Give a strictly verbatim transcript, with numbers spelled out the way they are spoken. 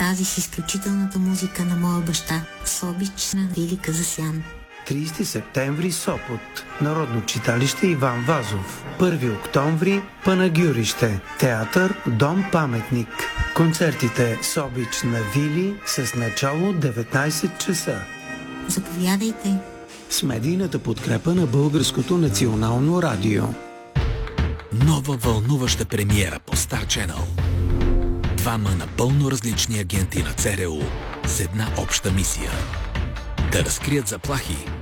тази с изключителната музика на моя баща, с обич на Вили Казасян. тридесети септември Сопот, Народно читалище Иван Вазов. първи октомври Панагюрище, театър Дом паметник. Концертите с обич на Вили с начало деветнайсет часа. Заповядайте. С медийната подкрепа на Българското национално радио. Нова вълнуваща премиера по Star Channel. Двама напълно различни агенти на ЦРУ с една обща мисия – да разкрият заплахи